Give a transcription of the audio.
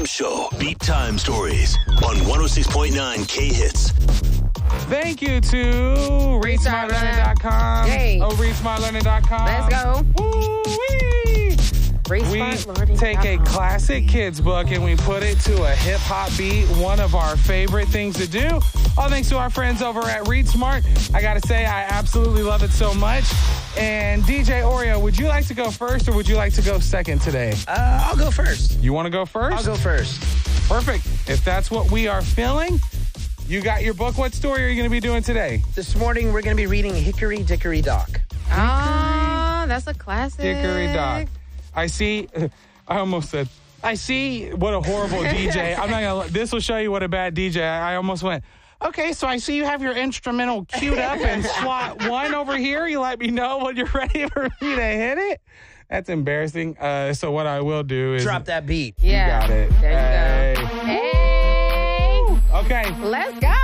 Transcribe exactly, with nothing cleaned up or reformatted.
Show. Beat Time Stories on one oh six point nine K-Hits. Thank you to read smart learning dot com. Hey. Oh, read smart learning dot com. Let's go. Woo-wee. We take a classic kids book and we put it to a hip-hop beat, one of our favorite things to do. All thanks to our friends over at Read Smart. I got to say, I absolutely love it so much. And D J Oreo, would you like to go first or would you like to go second today? Uh, I'll go first. You want to go first? I'll go first. Perfect. If that's what we are feeling, you got your book. What story are you going to be doing today? This morning, we're going to be reading Hickory Dickory Dock. Ah, that's a classic. Hickory Dock. I see, I almost said, I see what a horrible D J. I'm not going to, this will show you what a bad D J. I, I almost went, okay, so I see you have your instrumental queued up in slot one over here. You let me know when you're ready for me to hit it. That's embarrassing. Uh, so what I will do is... Drop that beat. Yeah. You got it. There you hey. go. Hey. Okay. Let's go.